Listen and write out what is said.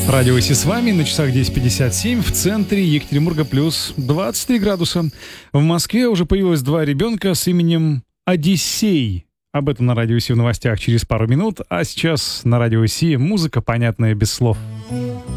Радио Си с вами, на часах 10:57, в центре Екатеринбурга плюс 23 градуса. В Москве уже появилось 2 ребенка с именем Одиссей. Об этом на Радио Си в новостях через пару минут, а сейчас на Радио Си музыка, понятная без слов.